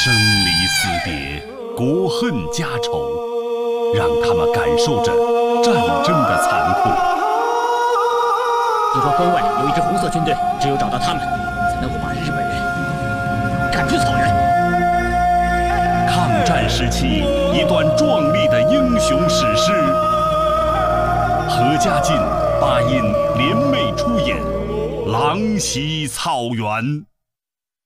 生离死别，国恨家仇，让他们感受着战争的残酷。 听说关外有一支红色军队，只有找到他们，才能够把日本人赶出草原。 抗战时期一段壮丽的英雄史诗，何家劲、巴音联袂出演《狼袭草原》。